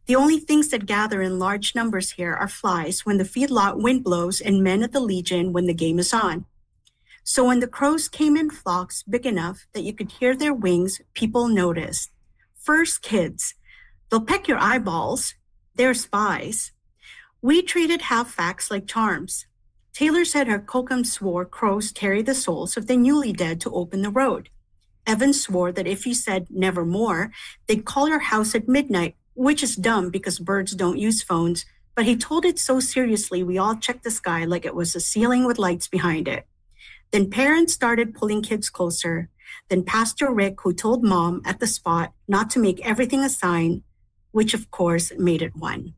The only things that gather in large numbers here are flies when the feedlot wind blows and men of the legion when the game is on. So when the crows came in flocks big enough that you could hear their wings, people noticed. First, kids. They'll peck your eyeballs. They're spies. We treated half-facts like charms. Taylor said her kokum swore crows carry the souls of the newly dead to open the road. Evans swore that if you said nevermore, they'd call your house at midnight, which is dumb because birds don't use phones, but he told it so seriously we all checked the sky like it was a ceiling with lights behind it. Then parents started pulling kids closer. Then Pastor Rick, who told Mom at the spot not to make everything a sign, which of course made it one.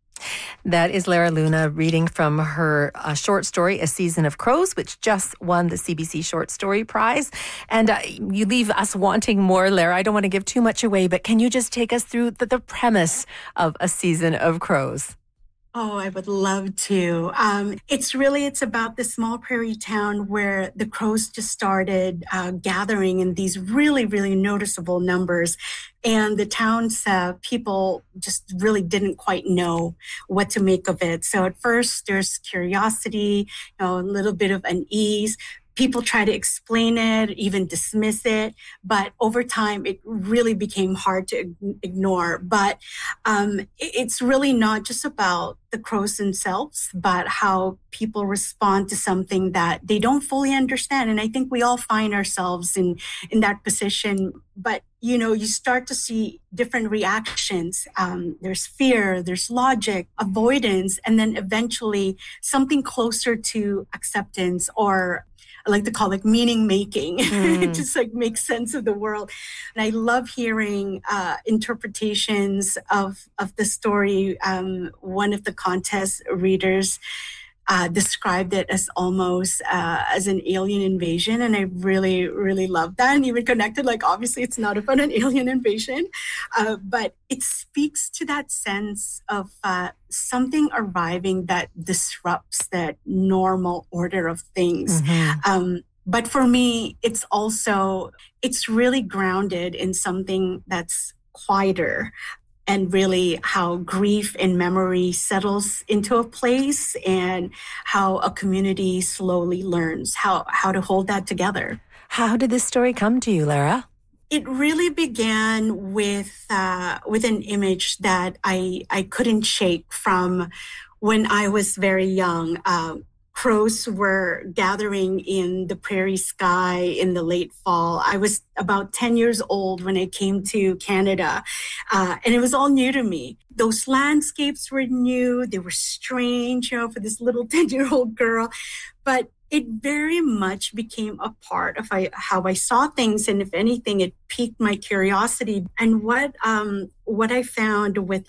That is Lara Luna reading from her short story, A Season of Crows, which just won the CBC Short Story Prize. And you leave us wanting more, Lara. I don't want to give too much away, but can you just take us through the premise of A Season of Crows? Oh, I would love to. It's about this small prairie town where the crows just started gathering in these really, really noticeable numbers. And the town's people just really didn't quite know what to make of it. So at first there's curiosity, a little bit of unease. People try to explain it, even dismiss it, but over time it really became hard to ignore. But it's really not just about the crows themselves, but how people respond to something that they don't fully understand. And I think we all find ourselves in that position. But, you start to see different reactions. There's fear, there's logic, avoidance, and then eventually something closer to acceptance, or I like to call it meaning making. It just make sense of the world. And I love hearing interpretations of the story. One of the contest readers described it as almost as an alien invasion. And I really, really love that. And even connected, obviously it's not about an alien invasion, but it speaks to that sense of something arriving that disrupts that normal order of things. But for me, it's really grounded in something that's quieter, and really how grief and memory settles into a place, and how a community slowly learns how to hold that together. How did this story come to you, Lara? It really began with an image that I couldn't shake from when I was very young. Crows were gathering in the prairie sky in the late fall. I was about 10 years old when I came to Canada, and it was all new to me. Those landscapes were new. They were strange, for this little 10-year-old girl. But it very much became a part of how I saw things. And if anything, it piqued my curiosity. And what I found with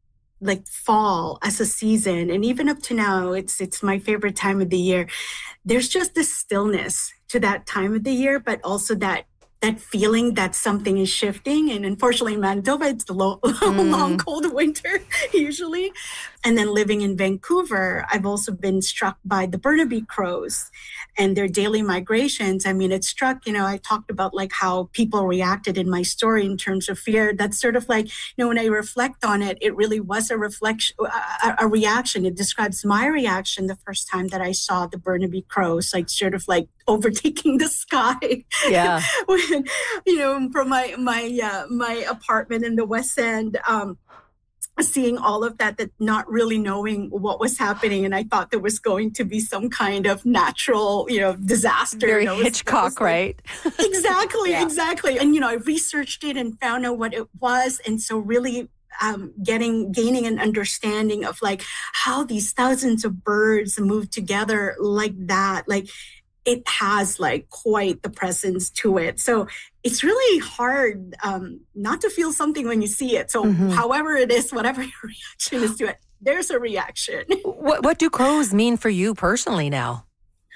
fall as a season, and even up to now, it's my favorite time of the year. There's just this stillness to that time of the year, but also that feeling that something is shifting. And unfortunately in Manitoba, it's the long, cold winter usually. And then living in Vancouver, I've also been struck by the Burnaby crows and their daily migrations. I mean, it struck, I talked about how people reacted in my story in terms of fear. That's sort of when I reflect on it, it really was a reflection, a reaction. It describes my reaction the first time that I saw the Burnaby crows, overtaking the sky. Yeah. When, from my apartment in the West End, seeing all of that not really knowing what was happening. And I thought there was going to be some kind of natural, disaster. Very Hitchcock, right? Exactly. And, I researched it and found out what it was. And so really gaining an understanding of how these thousands of birds move together like that. It has quite the presence to it. So it's really hard not to feel something when you see it. So however it is, whatever your reaction is to it, there's a reaction. What do crows mean for you personally now?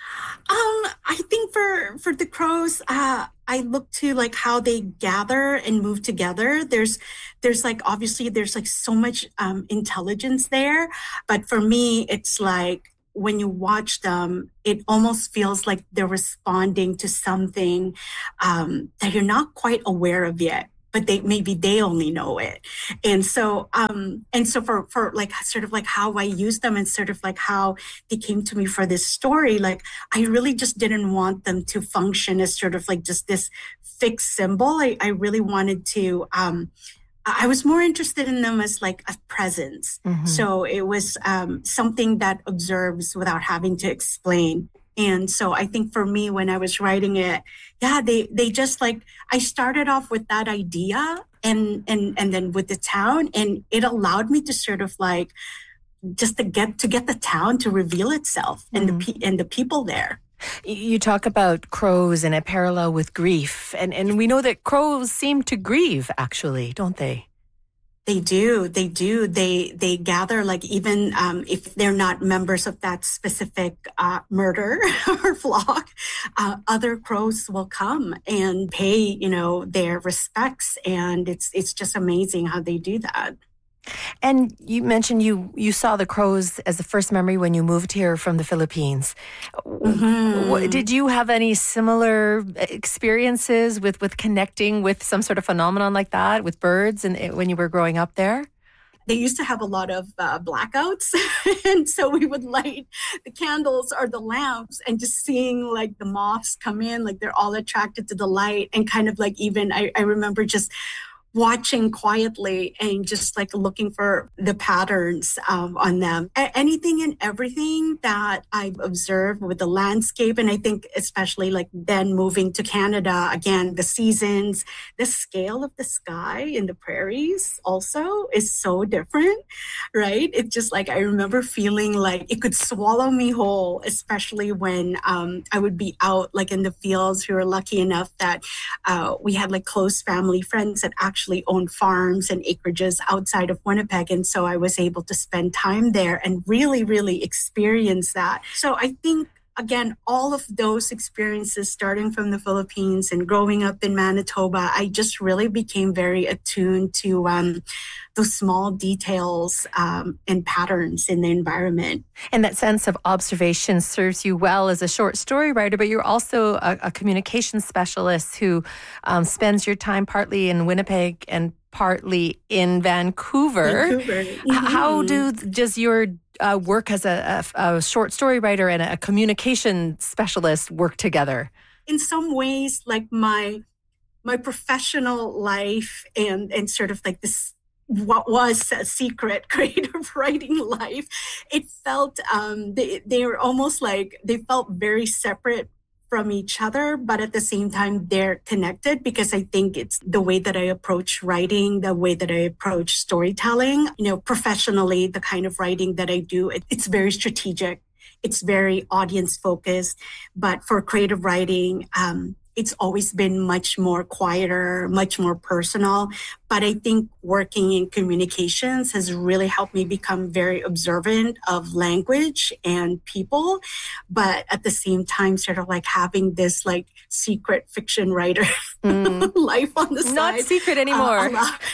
I think for the crows, I look to how they gather and move together. There's obviously there's so much intelligence there. But for me, it's when you watch them, it almost feels like they're responding to something that you're not quite aware of yet. but they only know it. And so for like sort of like how I use them and sort of like how they came to me for this story, like I really just didn't want them to function as sort of like just this fixed symbol. I really wanted to I was more interested in them as like a presence. Mm-hmm. So it was something that observes without having to explain. And so I think for me, when I was writing it, yeah, they just like, I started off with that idea and then with the town, and it allowed me to sort of like, just to get the town to reveal itself and the people there. You talk about crows and a parallel with grief, and we know that crows seem to grieve, actually, don't they? They do. They gather, like even if they're not members of that specific murder or flock, other crows will come and pay, their respects, and it's just amazing how they do that. And you mentioned you saw the crows as the first memory when you moved here from the Philippines. Mm-hmm. Did you have any similar experiences with connecting with some sort of phenomenon like that with birds and when you were growing up there? They used to have a lot of blackouts. And so we would light the candles or the lamps and just seeing like the moths come in, like they're all attracted to the light, and kind of like even I remember just watching quietly and just like looking for the patterns on them. Anything and everything that I've observed with the landscape. And I think especially like then moving to Canada, again, the seasons, the scale of the sky in the prairies also is so different, right? It's just like, I remember feeling like it could swallow me whole, especially when I would be out like in the fields. We were lucky enough that we had like close family friends that actually owned farms and acreages outside of Winnipeg. And so I was able to spend time there and really, really experience that. So I think, again, all of those experiences, starting from the Philippines and growing up in Manitoba, I just really became very attuned to those small details and patterns in the environment. And that sense of observation serves you well as a short story writer, but you're also a communications specialist who spends your time partly in Winnipeg and partly in Vancouver. Mm-hmm. How does your work as a short story writer and a communication specialist work together? In some ways, like my professional life and sort of like this, what was a secret creative writing life, it felt they were almost like they felt very separate from each other, but at the same time they're connected, because I think it's the way that I approach writing, the way that I approach storytelling. Professionally, the kind of writing that I do, it's very strategic, it's very audience focused. But for creative writing, it's always been much more quieter, much more personal. But I think working in communications has really helped me become very observant of language and people. But at the same time, sort of like having this like secret fiction writer life on the side. Not secret anymore.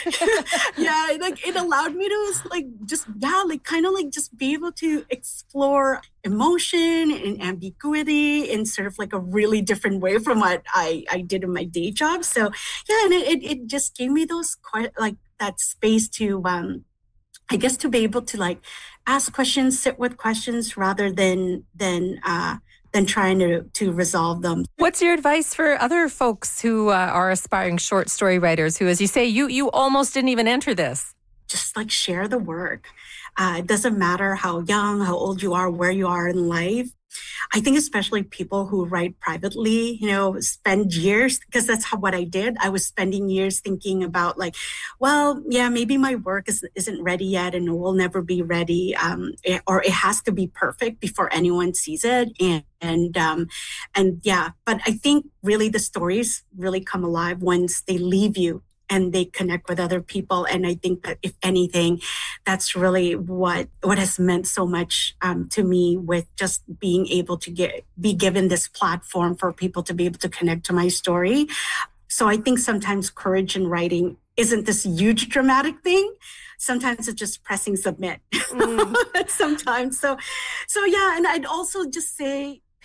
Yeah, like it allowed me to like just, kind of like just be able to explore emotion and ambiguity in sort of like a really different way from what I did in my day job. So yeah, and it just gave me those like that space to I guess to be able to like ask questions, sit with questions rather than trying to resolve them. What's your advice for other folks who are aspiring short story writers who, as you say, you almost didn't even enter this? Just like share the work. It doesn't matter how young, how old you are, where you are in life. I think especially people who write privately, spend years, because that's what I did. I was spending years thinking about like, well, yeah, maybe my work isn't ready yet and it will never be ready, or it has to be perfect before anyone sees it. And yeah, but I think really the stories really come alive once they leave you and they connect with other people. And I think that if anything, that's really what has meant so much to me, with just being able to be given this platform for people to be able to connect to my story. So I think sometimes courage in writing isn't this huge dramatic thing. Sometimes it's just pressing submit. Sometimes. So yeah. And I'd also just say,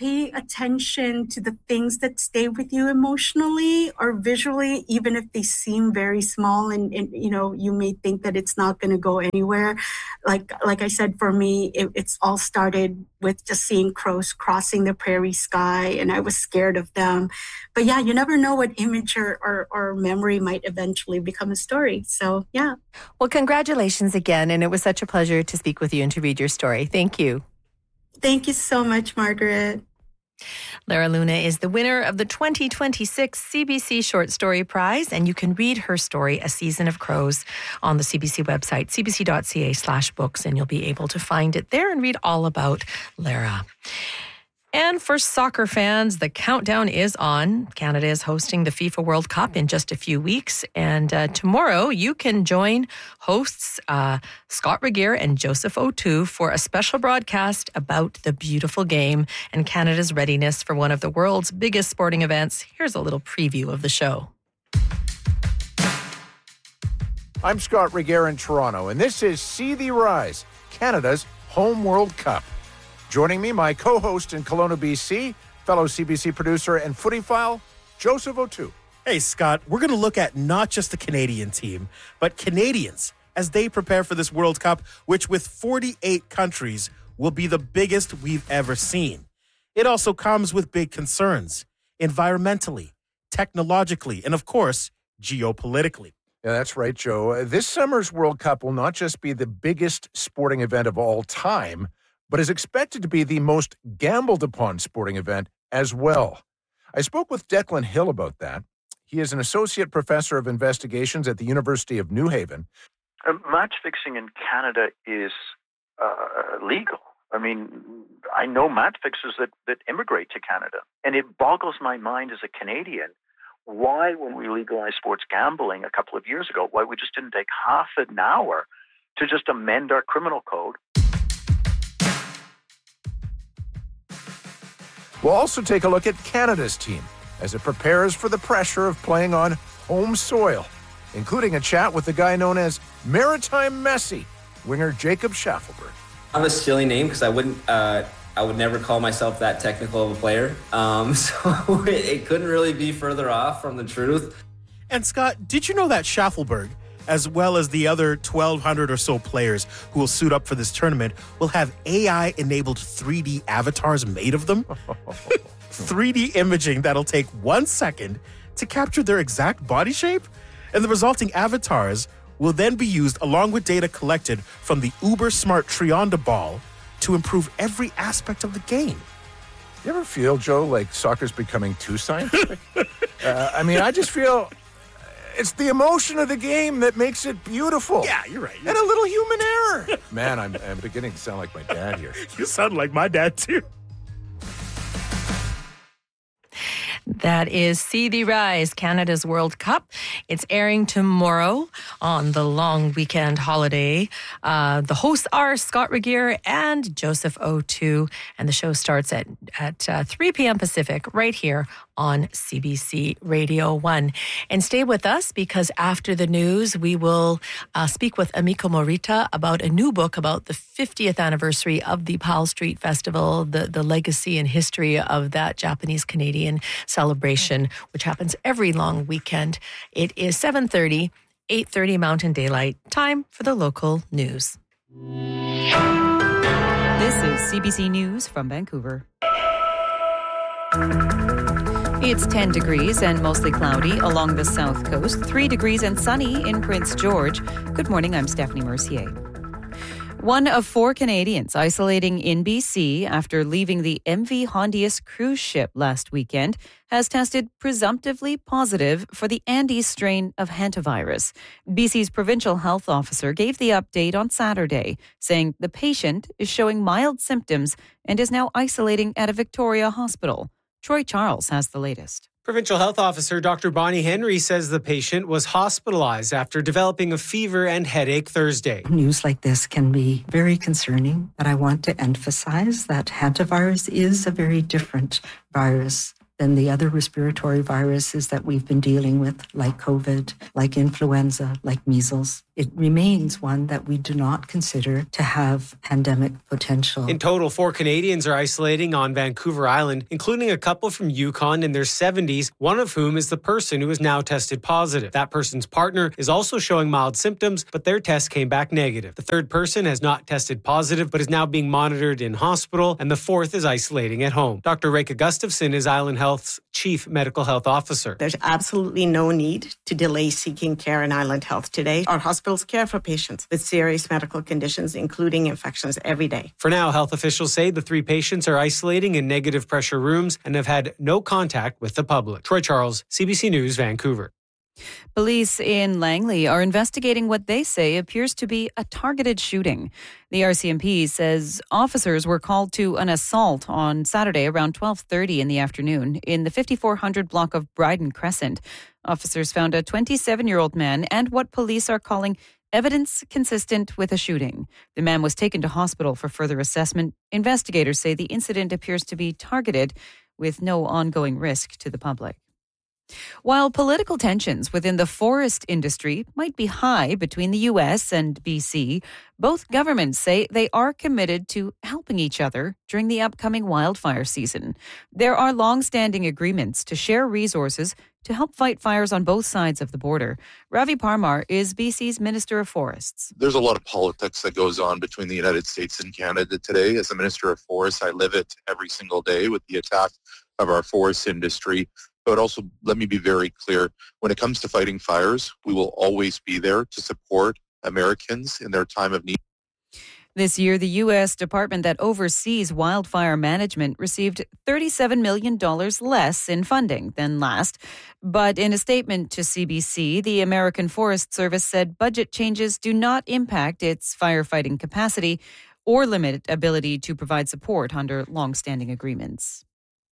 pay attention to the things that stay with you emotionally or visually, even if they seem very small and you may think that it's not going to go anywhere. Like I said, for me, it's all started with just seeing crows crossing the prairie sky, and I was scared of them. But yeah, you never know what image or memory might eventually become a story. So yeah. Well, congratulations again. And it was such a pleasure to speak with you and to read your story. Thank you. Thank you so much, Margaret. Lara Luna is the winner of the 2026 CBC Short Story Prize, and you can read her story, A Season of Crows, on the CBC website, cbc.ca/books, and you'll be able to find it there and read all about Lara. And for soccer fans, the countdown is on. Canada is hosting the FIFA World Cup in just a few weeks. And tomorrow, you can join hosts Scott Regier and Joseph O'Toole for a special broadcast about the beautiful game and Canada's readiness for one of the world's biggest sporting events. Here's a little preview of the show. I'm Scott Regier in Toronto, and this is See the Rise, Canada's home World Cup. Joining me, my co-host in Kelowna, BC, fellow CBC producer and footyphile, Joseph O'Toole. Hey, Scott, we're going to look at not just the Canadian team, but Canadians as they prepare for this World Cup, which with 48 countries will be the biggest we've ever seen. It also comes with big concerns, environmentally, technologically, and of course, geopolitically. Yeah, that's right, Joe. This summer's World Cup will not just be the biggest sporting event of all time, but is expected to be the most gambled upon sporting event as well. I spoke with Declan Hill about that. He is an associate professor of investigations at the University of New Haven. Match fixing in Canada is legal. I mean, I know match fixers that immigrate to Canada, and it boggles my mind as a Canadian why, when we legalized sports gambling a couple of years ago, why we just didn't take half an hour to just amend our criminal code. We'll also take a look at Canada's team as it prepares for the pressure of playing on home soil, including a chat with the guy known as Maritime Messi, winger Jacob Schaffelberg. I have a silly name because I would never call myself that technical of a player. So it couldn't really be further off from the truth. And Scott, did you know that Schaffelberg, as well as the other 1,200 or so players who will suit up for this tournament, will have AI-enabled 3D avatars made of them? 3D imaging that'll take 1 second to capture their exact body shape? And the resulting avatars will then be used along with data collected from the uber-smart Trionda ball to improve every aspect of the game. You ever feel, Joe, like soccer's becoming too scientific? I just feel it's the emotion of the game that makes it beautiful. Yeah, you're right. And a little human error. Man, I'm beginning to sound like my dad here. You sound like my dad, too. That is See the Rise, Canada's World Cup. It's airing tomorrow on the long weekend holiday. The hosts are Scott Regier and Joseph O'Toole, and the show starts at 3 p.m. Pacific right here on CBC Radio 1. And stay with us because after the news, we will speak with Emiko Morita about a new book about the 50th anniversary of the Powell Street Festival, the legacy and history of that Japanese-Canadian celebration, which happens every long weekend. It is 7:30, 8:30 Mountain Daylight. Time for the local news. This is CBC News from Vancouver. It's 10 degrees and mostly cloudy along the south coast, 3 degrees and sunny in Prince George. Good morning, I'm Stephanie Mercier. One of 4 Canadians isolating in BC after leaving the MV Hondius cruise ship last weekend has tested presumptively positive for the Andes strain of hantavirus. BC's provincial health officer gave the update on Saturday, saying the patient is showing mild symptoms and is now isolating at a Victoria hospital. Troy Charles has the latest. Provincial Health Officer Dr. Bonnie Henry says the patient was hospitalized after developing a fever and headache Thursday. News like this can be very concerning, but I want to emphasize that hantavirus is a very different virus than the other respiratory viruses that we've been dealing with, like COVID, like influenza, like measles. It remains one that we do not consider to have pandemic potential. In total, 4 Canadians are isolating on Vancouver Island, including a couple from Yukon in their 70s, one of whom is the person who is now tested positive. That person's partner is also showing mild symptoms, but their test came back negative. The third person has not tested positive, but is now being monitored in hospital, and the fourth is isolating at home. Dr. Reka Gustafson is Island Health's Chief Medical Health Officer. There's absolutely no need to delay seeking care in Island Health today. Our hospitals care for patients with serious medical conditions, including infections, every day. For now, health officials say the 3 patients are isolating in negative pressure rooms and have had no contact with the public. Troy Charles, CBC News, Vancouver. Police in Langley are investigating what they say appears to be a targeted shooting. The RCMP says officers were called to an assault on Saturday around 12:30 in the afternoon in the 5400 block of Bryden Crescent. Officers found a 27-year-old man and what police are calling evidence consistent with a shooting. The man was taken to hospital for further assessment. Investigators say the incident appears to be targeted with no ongoing risk to the public. While political tensions within the forest industry might be high between the U.S. and BC, both governments say they are committed to helping each other during the upcoming wildfire season. There are long-standing agreements to share resources to help fight fires on both sides of the border. Ravi Parmar is BC's Minister of Forests. There's a lot of politics that goes on between the United States and Canada today. As a Minister of Forests, I live it every single day with the attack of our forest industry. But also, let me be very clear, when it comes to fighting fires, we will always be there to support Americans in their time of need. This year, the U.S. department that oversees wildfire management received $37 million less in funding than last. But in a statement to CBC, the American Forest Service said budget changes do not impact its firefighting capacity or limit ability to provide support under long-standing agreements.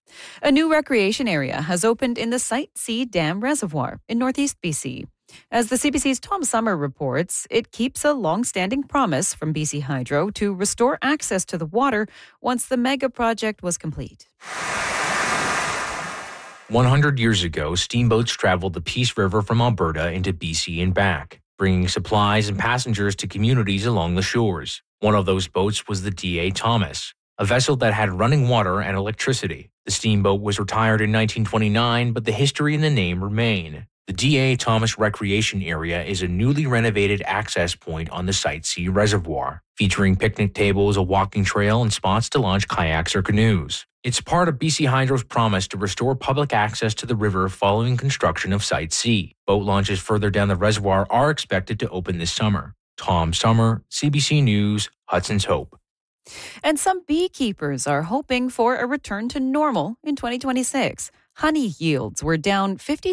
A new recreation area has opened in the Site C Dam Reservoir in northeast BC. As the CBC's Tom Summer reports, it keeps a long-standing promise from BC Hydro to restore access to the water once the mega project was complete. 100 years ago, steamboats traveled the Peace River from Alberta into BC and back, bringing supplies and passengers to communities along the shores. One of those boats was the D.A. Thomas, a vessel that had running water and electricity. The steamboat was retired in 1929, but the history and the name remain. The D.A. Thomas Recreation Area is a newly renovated access point on the Site C Reservoir, featuring picnic tables, a walking trail, and spots to launch kayaks or canoes. It's part of BC Hydro's promise to restore public access to the river following construction of Site C. Boat launches further down the reservoir are expected to open this summer. Tom Summer, CBC News, Hudson's Hope. And some beekeepers are hoping for a return to normal in 2026. Honey yields were down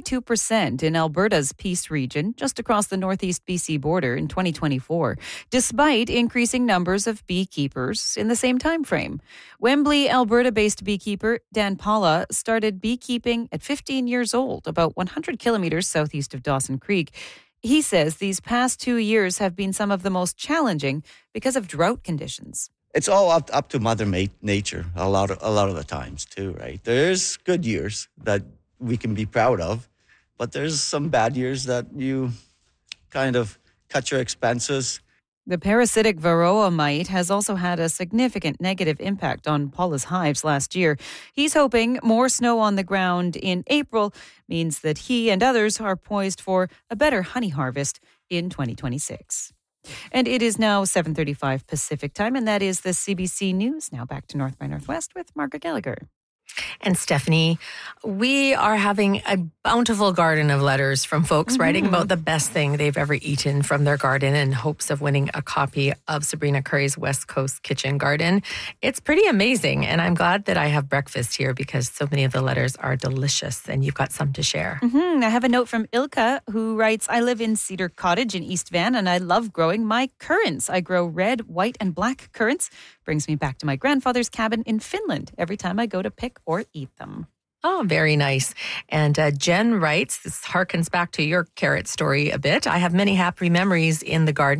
52% in Alberta's Peace region, just across the northeast BC border in 2024, despite increasing numbers of beekeepers in the same time frame. Wembley, Alberta-based beekeeper Dan Paula started beekeeping at 15 years old, about 100 kilometers southeast of Dawson Creek. He says these past 2 years have been some of the most challenging because of drought conditions. It's all up to Mother Nature a lot of the times too, right? There's good years that we can be proud of, but there's some bad years that you kind of cut your expenses. The parasitic varroa mite has also had a significant negative impact on Paula's hives last year. He's hoping more snow on the ground in April means that he and others are poised for a better honey harvest in 2026. And it is now 7:35 Pacific time, and that is the CBC News. Now back to North by Northwest with Margaret Gallagher. And Stephanie, we are having a bountiful garden of letters from folks writing about the best thing they've ever eaten from their garden in hopes of winning a copy of Sabrina Curry's West Coast Kitchen Garden. It's pretty amazing, and I'm glad that I have breakfast here because so many of the letters are delicious, and you've got some to share. I have a note from Ilka who writes, I live in Cedar Cottage in East Van, and I love growing my currants. I grow red, white, and black currants. Brings me back to my grandfather's cabin in Finland every time I go to pick or eat them. Oh, very nice. And Jen writes, this harkens back to your carrot story a bit. I have many happy memories in the garden, but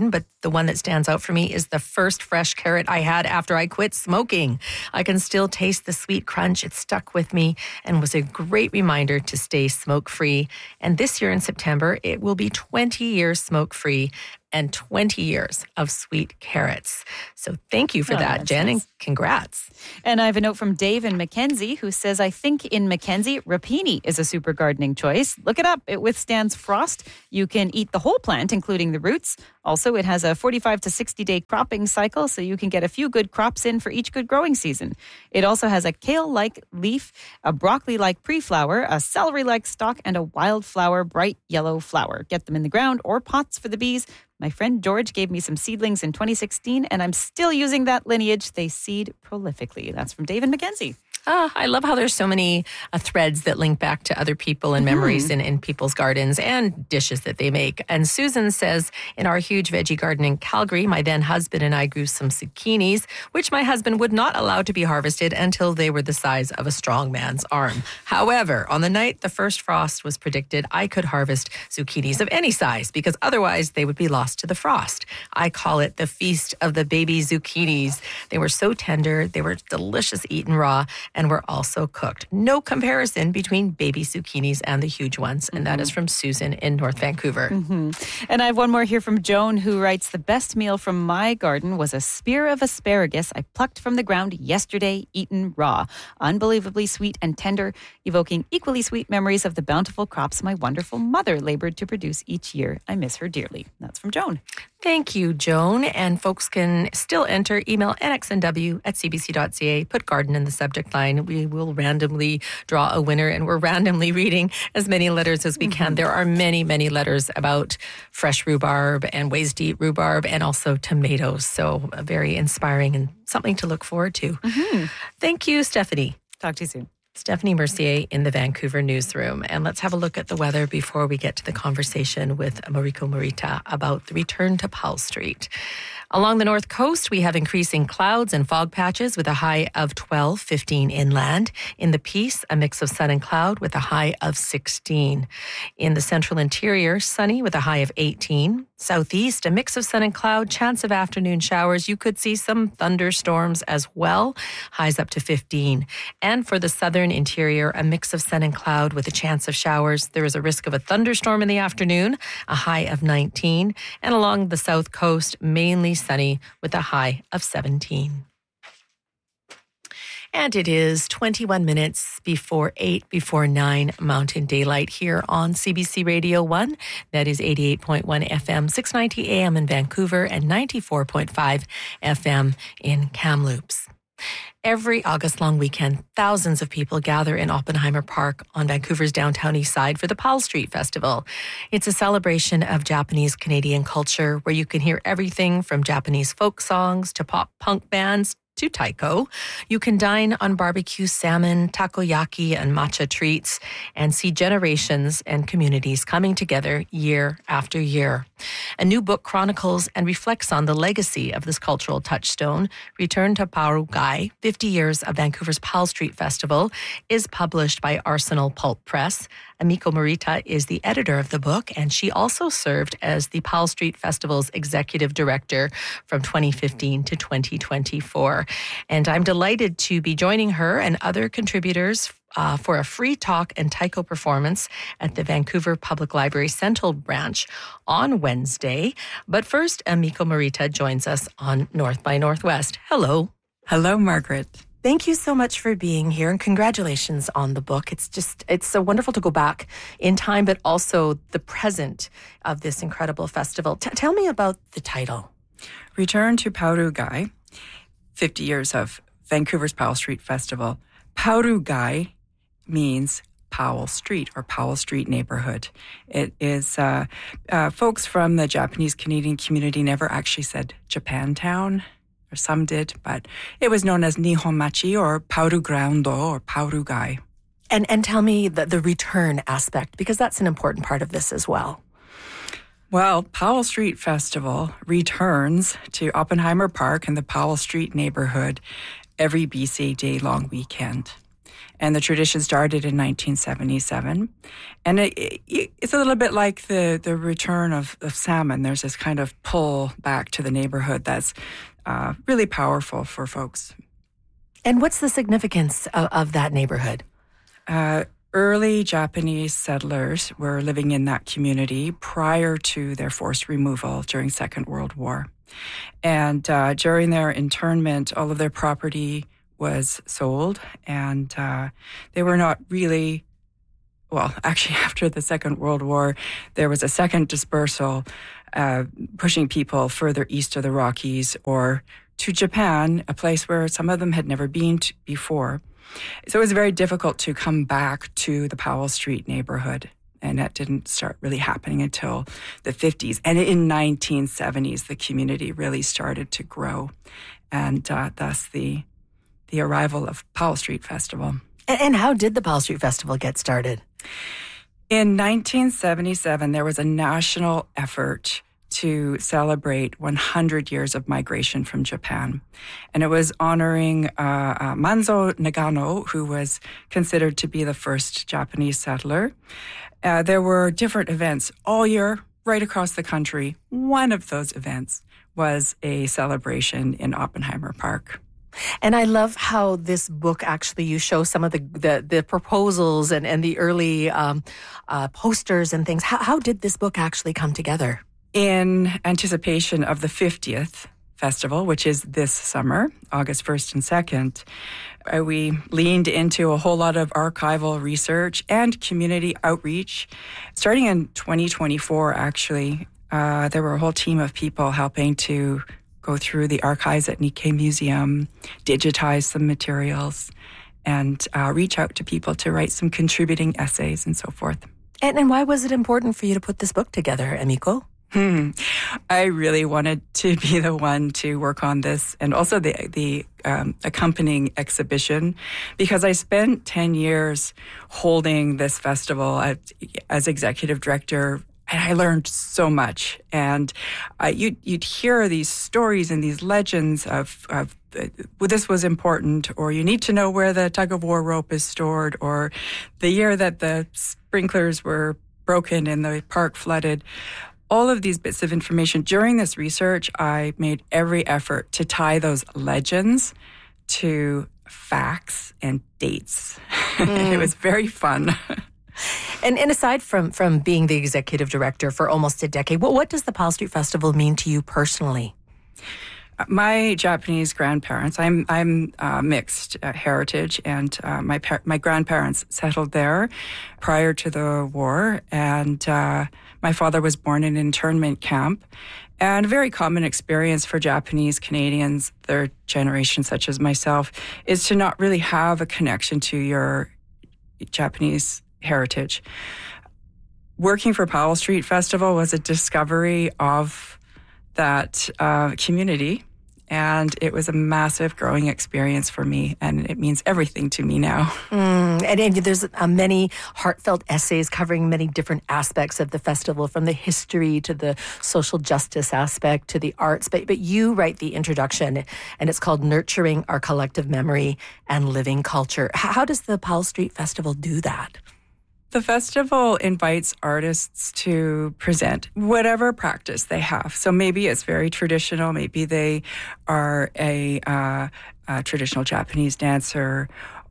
the one that stands out for me is the first fresh carrot I had after I quit smoking. I can still taste the sweet crunch. It stuck with me and was a great reminder to stay smoke-free. And this year in September, it will be 20 years smoke-free and 20 years of sweet carrots. So thank you for that, Jen, nice. And congrats. And I have a note from Dave in Mackenzie who says, I think in Mackenzie, rapini is a super gardening choice. Look it up. It withstands frost. You can eat the whole plant, including the roots. Also, it has a 45 to 60-day cropping cycle, so you can get a few good crops in for each good growing season. It also has a kale-like leaf, a broccoli-like pre-flower, a celery-like stalk, and a wildflower bright yellow flower. Get them in the ground or pots for the bees. My friend George gave me some seedlings in 2016, and I'm still using that lineage. They seed prolifically. That's from David Mackenzie. I love how there's so many threads that link back to other people and memories in people's gardens and dishes that they make. And Susan says, in our huge veggie garden in Calgary, my then husband and I grew some zucchinis, which my husband would not allow to be harvested until they were the size of a strong man's arm. However, on the night the first frost was predicted, I could harvest zucchinis of any size because otherwise they would be lost to the frost. I call it the feast of the baby zucchinis. They were so tender, they were delicious eaten raw, and were also cooked. No comparison between baby zucchinis and the huge ones. And that is from Susan in North Vancouver. And I have one more here from Joan who writes, the best meal from my garden was a spear of asparagus I plucked from the ground yesterday, eaten raw. Unbelievably sweet and tender, evoking equally sweet memories of the bountiful crops my wonderful mother labored to produce each year. I miss her dearly. That's from Joan. Thank you, Joan. And folks can still enter. Email nxnw@cbc.ca. Put garden in the subject line. We will randomly draw a winner, and we're randomly reading as many letters as we can. There are many, many letters about fresh rhubarb and ways to eat rhubarb and also tomatoes. So very inspiring and something to look forward to. Thank you, Stephanie. Talk to you soon. Stephanie Mercier in the Vancouver newsroom. And let's have a look at the weather before we get to the conversation with Mariko Morita about the return to Powell Street. Along the north coast, we have increasing clouds and fog patches with a high of 12, 15 inland. In the Peace, a mix of sun and cloud with a high of 16. In the central interior, sunny with a high of 18. Southeast, a mix of sun and cloud, chance of afternoon showers. You could see some thunderstorms as well, highs up to 15. And for the southern interior, a mix of sun and cloud with a chance of showers. There is a risk of a thunderstorm in the afternoon, a high of 19. And along the south coast, mainly sunny with a high of 17. And it is 21 minutes before 8, before 9 Mountain Daylight here on CBC Radio 1. That is 88.1 FM, 690 AM in Vancouver and 94.5 FM in Kamloops. Every August long weekend, thousands of people gather in Oppenheimer Park on Vancouver's downtown east side for the Powell Street Festival. It's a celebration of Japanese Canadian culture where you can hear everything from Japanese folk songs to pop punk bands to taiko. You can dine on barbecue salmon, takoyaki, and matcha treats and see generations and communities coming together year after year. A new book chronicles and reflects on the legacy of this cultural touchstone. Return to Parugai, 50 Years of Vancouver's Powell Street Festival, is published by Arsenal Pulp Press. Amiko Morita is the editor of the book, and she also served as the Powell Street Festival's executive director from 2015 to 2024. And I'm delighted to be joining her and other contributors for a free talk and taiko performance at the Vancouver Public Library Central Branch on Wednesday. But first, Amiko Morita joins us on North by Northwest. Hello. Hello, Margaret. Thank you so much for being here, and congratulations on the book. It's so wonderful to go back in time, but also the present of this incredible festival. Tell me about the title. Return to Parugai, 50 years of Vancouver's Powell Street Festival. Parugai means Powell Street or Powell Street neighborhood. It is, folks from the Japanese Canadian community never actually said Japantown, or some did, but it was known as Nihonmachi or Parugrando or Parugai. And tell me the return aspect, because that's an important part of this as well. Well, Powell Street Festival returns to Oppenheimer Park in the Powell Street neighborhood every BC day-long weekend. And the tradition started in 1977. And it's a little bit like the return of salmon. There's this kind of pull back to the neighborhood that's really powerful for folks. And what's the significance of that neighborhood? Early Japanese settlers were living in that community prior to their forced removal during Second World War. And during their internment, all of their property was sold, and they were not really, well, actually after the Second World War, there was a second dispersal, pushing people further east of the Rockies or to Japan, a place where some of them had never been before. So it was very difficult to come back to the Powell Street neighborhood. And that didn't start really happening until the 50s. And in 1970s, the community really started to grow. And thus the arrival of Powell Street Festival. And how did the Powell Street Festival get started? In 1977, there was a national effort to celebrate 100 years of migration from Japan. And it was honoring Manzo Nagano, who was considered to be the first Japanese settler. There were different events all year, right across the country. One of those events was a celebration in Oppenheimer Park. And I love how this book, actually, you show some of the proposals and the early posters and things. How did this book actually come together? In anticipation of the 50th festival, which is this summer, August 1st and 2nd, we leaned into a whole lot of archival research and community outreach. Starting in 2024, actually, there were a whole team of people helping to go through the archives at Nikkei Museum, digitize some materials, and reach out to people to write some contributing essays and so forth. And why was it important for you to put this book together, Emiko? I really wanted to be the one to work on this and also the accompanying exhibition, because I spent 10 years holding this festival as executive director, and I learned so much. And you'd hear these stories and these legends of well, this was important, or you need to know where the tug-of-war rope is stored, or the year that the sprinklers were broken and the park flooded. All of these bits of information. During this research, I made every effort to tie those legends to facts and dates. It was very fun. And aside from being the executive director for almost a decade, what does the Powell Street Festival mean to you personally? My Japanese grandparents, I'm mixed heritage, and my grandparents settled there prior to the war, and my father was born in an internment camp. And a very common experience for Japanese Canadians, third generation such as myself, is to not really have a connection to your Japanese heritage. Working for Powell Street Festival was a discovery of that community, and it was a massive growing experience for me, and it means everything to me now. And there's many heartfelt essays covering many different aspects of the festival, from the history to the social justice aspect to the arts. But you write the introduction, and it's called Nurturing Our Collective Memory and Living Culture. How does the Powell Street Festival do that? The festival invites artists to present whatever practice they have. So maybe it's very traditional. Maybe they are a traditional Japanese dancer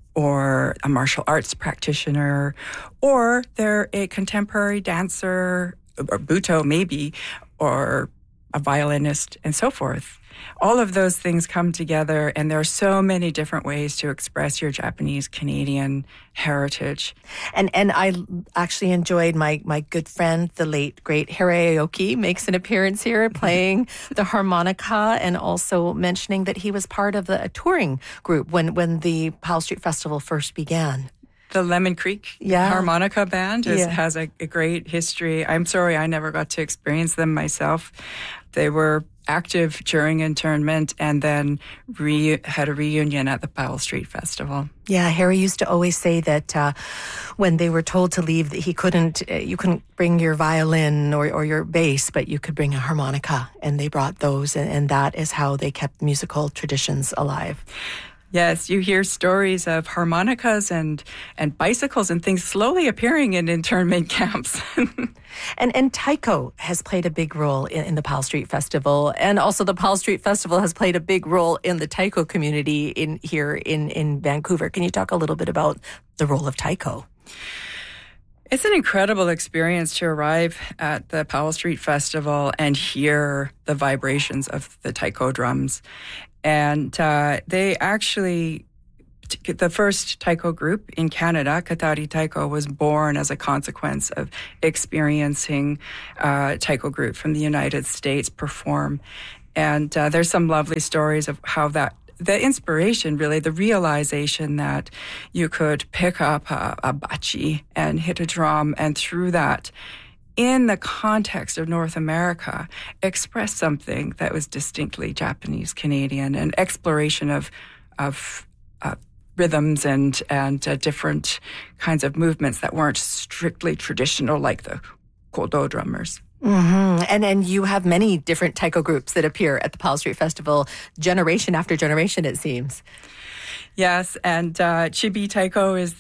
or a martial arts practitioner, or they're a contemporary dancer, or Buto maybe, or a violinist, and so forth. All of those things come together, and there are so many different ways to express your Japanese Canadian heritage. And I actually enjoyed my good friend, the late, great Harry Aoki, makes an appearance here playing the harmonica, and also mentioning that he was part of a touring group when the Powell Street Festival first began. The Lemon Creek Harmonica Band has a great history. I'm sorry I never got to experience them myself. They were active during internment and then had a reunion at the Powell Street Festival. Yeah, Harry used to always say that when they were told to leave, that you couldn't bring your violin or your bass, but you could bring a harmonica, and they brought those, and that is how they kept musical traditions alive. Yes, you hear stories of harmonicas and bicycles and things slowly appearing in internment camps. And taiko has played a big role in the Powell Street Festival, and also the Powell Street Festival has played a big role in the taiko community here in Vancouver. Can you talk a little bit about the role of taiko? It's an incredible experience to arrive at the Powell Street Festival and hear the vibrations of the taiko drums. And they actually, the first taiko group in Canada, Katari Taiko, was born as a consequence of experiencing a taiko group from the United States perform. And there's some lovely stories of how the inspiration, really, the realization that you could pick up a bachi and hit a drum, and through that, in the context of North America, express something that was distinctly Japanese Canadian, an exploration of rhythms and different kinds of movements that weren't strictly traditional, like the kodo drummers. Mm-hmm. And you have many different taiko groups that appear at the Powell Street Festival, generation after generation, it seems. Yes, and Chibi Taiko is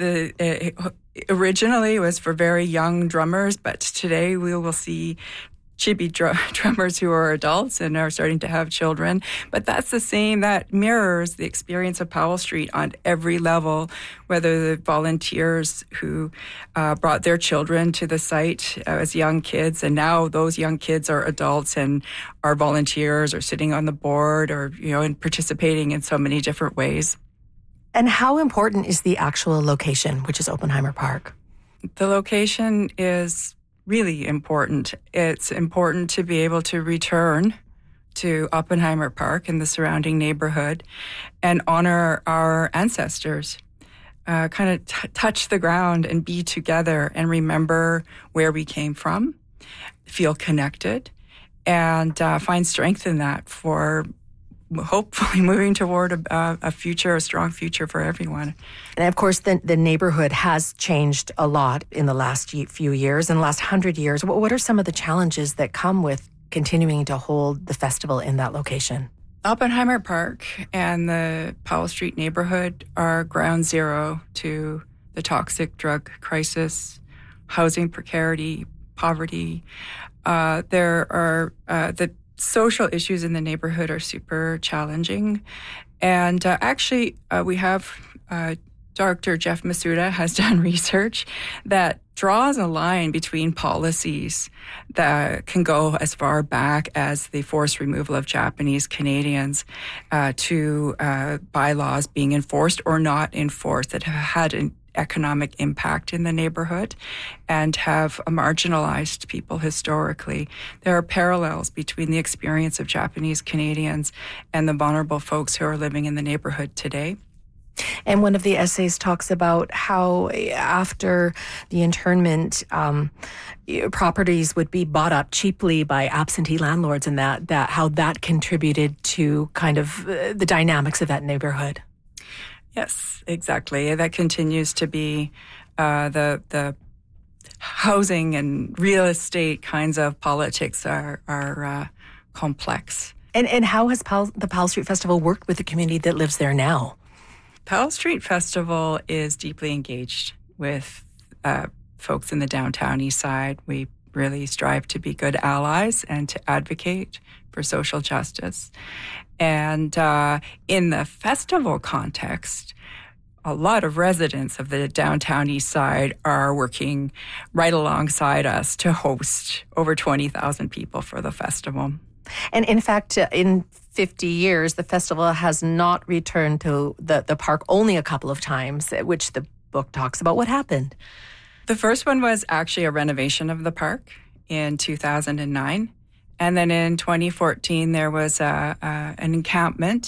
originally was for very young drummers, but today we will see chibi drummers who are adults and are starting to have children. But that's that mirrors the experience of Powell Street on every level, whether the volunteers who brought their children to the site as young kids, and now those young kids are adults and are volunteers or sitting on the board or, and participating in so many different ways. And how important is the actual location, which is Oppenheimer Park? The location is really important. It's important to be able to return to Oppenheimer Park and the surrounding neighborhood and honor our ancestors, kind of touch the ground and be together and remember where we came from, feel connected, and find strength in that for hopefully moving toward a strong future for everyone. And of course, the neighborhood has changed a lot in the last few years, in the last 100 years. What are some of the challenges that come with continuing to hold the festival in that location? Oppenheimer Park and the Powell Street neighborhood are ground zero to the toxic drug crisis, housing precarity, poverty. There are the social issues in the neighborhood are super challenging. And actually, we have Dr. Jeff Masuda has done research that draws a line between policies that can go as far back as the forced removal of Japanese Canadians to bylaws being enforced or not enforced that have had an economic impact in the neighborhood and have marginalized people historically. There are parallels between the experience of Japanese Canadians and the vulnerable folks who are living in the neighborhood today. And one of the essays talks about how after the internment, properties would be bought up cheaply by absentee landlords, and that how that contributed to kind of the dynamics of that neighborhood. Yes, exactly. That continues to be the housing and real estate kinds of politics are complex. And how has the Powell Street Festival worked with the community that lives there now? Powell Street Festival is deeply engaged with folks in the downtown east side. We really strive to be good allies and to advocate for social justice. And in the festival context, a lot of residents of the downtown east side are working right alongside us to host over 20,000 people for the festival. And in fact, in 50 years, the festival has not returned to the park only a couple of times, which the book talks about. What happened? The first one was actually a renovation of the park in 2009. And then in 2014, there was an encampment.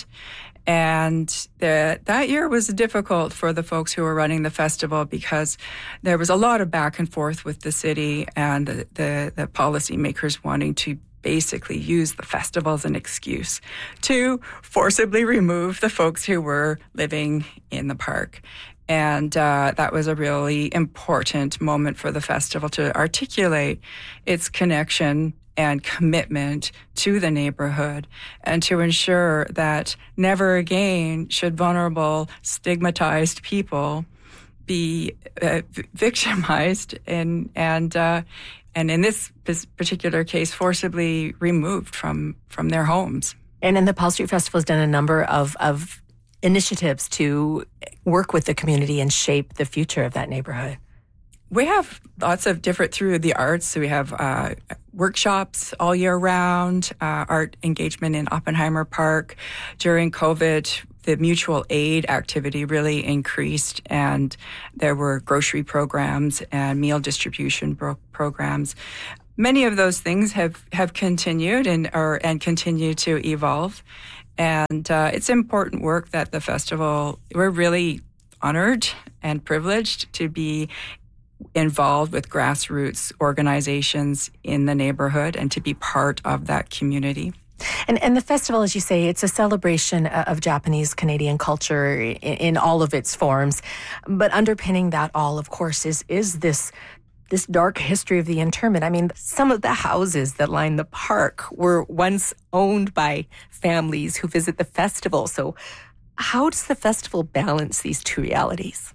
And that year was difficult for the folks who were running the festival because there was a lot of back and forth with the city and the policymakers wanting to basically use the festival as an excuse to forcibly remove the folks who were living in the park. And that was a really important moment for the festival to articulate its connection and commitment to the neighborhood, and to ensure that never again should vulnerable, stigmatized people be victimized and in this particular case, forcibly removed from their homes. And the Powell Street Festival has done a number of initiatives to work with the community and shape the future of that neighborhood. We have lots of different, through the arts. So we have workshops all year round, art engagement in Oppenheimer Park. During COVID, the mutual aid activity really increased, and there were grocery programs and meal distribution programs. Many of those things have continued and continue to evolve. And it's important work that the festival, we're really honored and privileged to be involved with grassroots organizations in the neighborhood and to be part of that community. And the festival, as you say, it's a celebration of Japanese Canadian culture in all of its forms. But underpinning that all, of course, is this dark history of the internment. I mean, some of the houses that line the park were once owned by families who visit the festival. So how does the festival balance these two realities?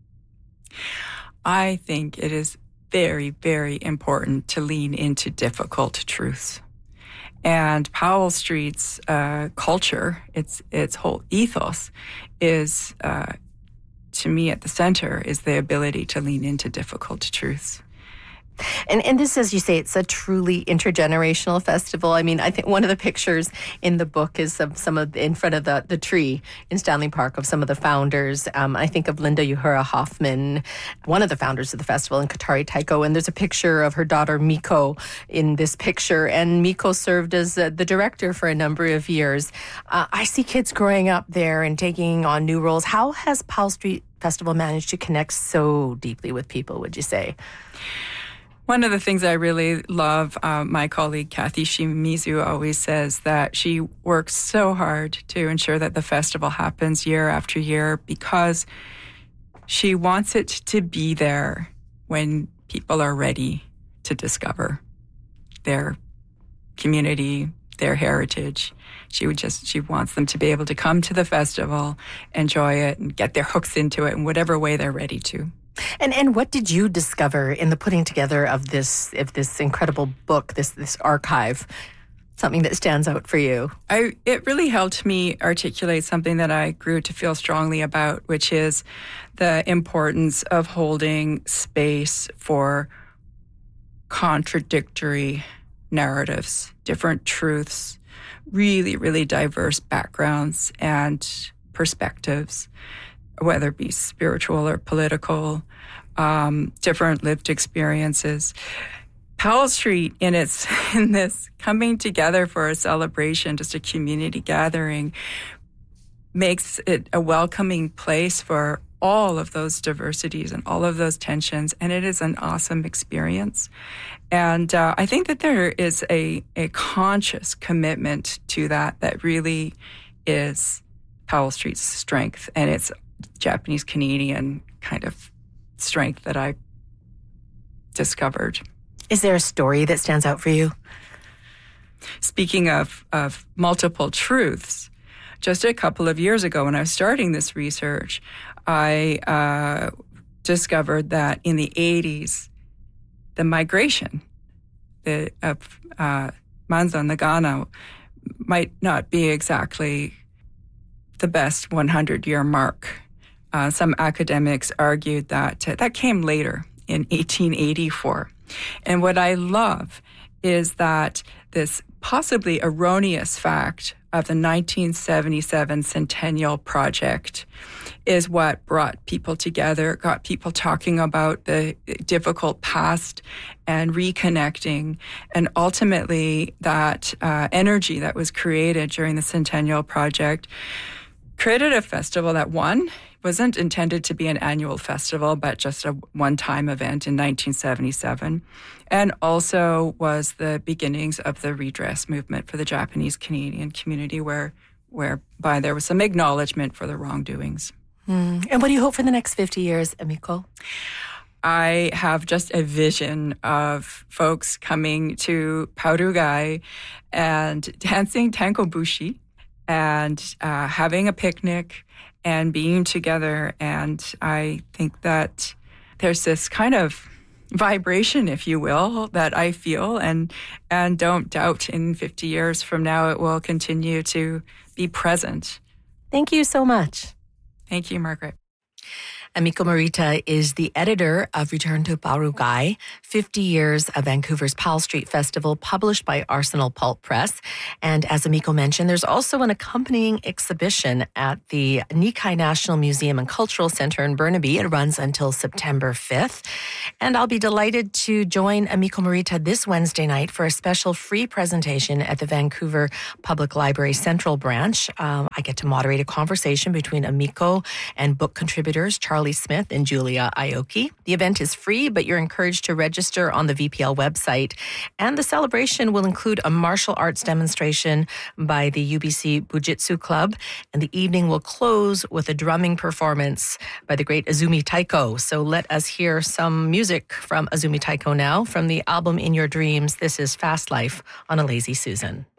I think it is very, very important to lean into difficult truths. And Powell Street's culture, its whole ethos is, to me, at the center, is the ability to lean into difficult truths. And this, as you say, it's a truly intergenerational festival. I mean, I think one of the pictures in the book is of some of in front of the tree in Stanley Park of some of the founders. I think of Linda Uhura Hoffman, one of the founders of the festival, and Katari Taiko. And there's a picture of her daughter Miko in this picture. And Miko served as the director for a number of years. I see kids growing up there and taking on new roles. How has Powell Street Festival managed to connect so deeply with people, would you say? One of the things I really love, my colleague Kathy Shimizu always says that she works so hard to ensure that the festival happens year after year because she wants it to be there when people are ready to discover their community, their heritage. She wants them to be able to come to the festival, enjoy it, and get their hooks into it in whatever way they're ready to. And what did you discover in the putting together of this incredible book, this archive? Something that stands out for you? It really helped me articulate something that I grew to feel strongly about, which is the importance of holding space for contradictory narratives, different truths, really, really diverse backgrounds and perspectives, whether it be spiritual or political, different lived experiences. Powell Street, in this coming together for a celebration, just a community gathering, makes it a welcoming place for all of those diversities and all of those tensions, and it is an awesome experience. And I think that there is a conscious commitment to that really is Powell Street's strength, and it's Japanese Canadian kind of strength that I discovered. Is there a story that stands out for you? Speaking of multiple truths, just a couple of years ago when I was starting this research, I discovered that in the 80s, the migration of Manzo Nagano might not be exactly the best 100-year mark. Some academics argued that that came later in 1884. And what I love is that this possibly erroneous fact of the 1977 Centennial Project is what brought people together, got people talking about the difficult past and reconnecting. And ultimately, that energy that was created during the Centennial Project created a festival that, one, wasn't intended to be an annual festival, but just a one-time event in 1977, and also was the beginnings of the redress movement for the Japanese Canadian community, whereby there was some acknowledgement for the wrongdoings. And what do you hope for the next 50 years, Amiko? I have just a vision of folks coming to Paurugai and dancing Tenkobushi and having a picnic and being together. And I think that there's this kind of vibration, if you will, that I feel and don't doubt in 50 years from now it will continue to be present. Thank you so much. Thank you, Margaret. Amiko Morita is the editor of Return to Paurugai, 50 Years of Vancouver's Powell Street Festival, published by Arsenal Pulp Press. And as Amiko mentioned, there's also an accompanying exhibition at the Nikai National Museum and Cultural Centre in Burnaby. It runs until September 5th. And I'll be delighted to join Amiko Morita this Wednesday night for a special free presentation at the Vancouver Public Library Central Branch. I get to moderate a conversation between Amiko and book contributors Charlie Smith and Julia Aoki. The event is free, but you're encouraged to register on the VPL website. And the celebration will include a martial arts demonstration by the UBC Bujitsu Club. And the evening will close with a drumming performance by the great Azumi Taiko. So let us hear some music from Azumi Taiko now. From the album In Your Dreams, this is Fast Life on A Lazy Susan.